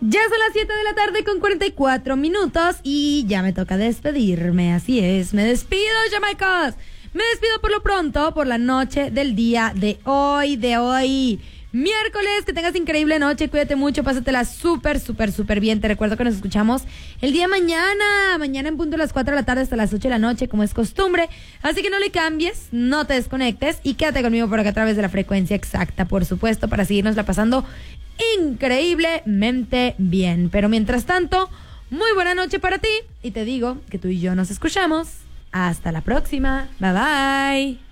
Ya son las 7 de la tarde con 44 minutos y ya me toca despedirme, así es. Me despido, Jamaicas. Me despido por lo pronto, por la noche del día de hoy. Miércoles, que tengas increíble noche, cuídate mucho, pásatela súper bien. Te recuerdo que nos escuchamos el día de mañana en punto a las 4 de la tarde hasta las 8 de la noche, como es costumbre. Así que no le cambies, no te desconectes y quédate conmigo por acá a través de la frecuencia exacta, por supuesto, para seguirnos la pasando increíblemente bien. Pero mientras tanto, muy buena noche para ti y te digo que tú y yo nos escuchamos. Hasta la próxima. Bye bye.